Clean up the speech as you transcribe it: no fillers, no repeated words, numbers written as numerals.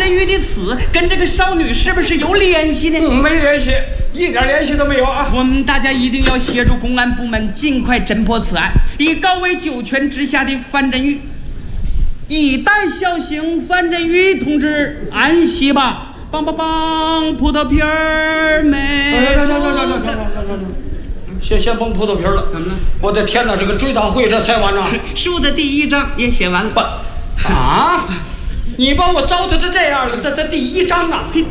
振宇的死跟这个少女是不是有联系呢？ 没联系，一点联系都没有啊！ 我们大家一定要协助公安部门尽快侦破此案，以告慰九泉之下的范振宇。一代孝行范振宇同志，安息吧！梆梆梆，葡萄皮儿没。 先崩葡萄皮了，怎么了？我的天哪，这个追悼会这才完呢！ 书的第1章也写完了。 啊！你把我糟蹋成这样了，这第1章啊！